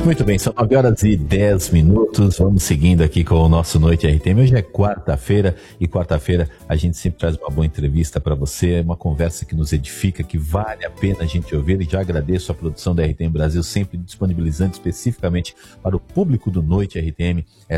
Muito bem, são 9h10. Vamos seguindo aqui com o nosso Noite RTM. Hoje é quarta-feira e quarta-feira a gente sempre traz uma boa entrevista para você, uma conversa que nos edifica, que vale a pena a gente ouvir. E já agradeço a produção da RTM Brasil, sempre disponibilizando especificamente para o público do Noite RTM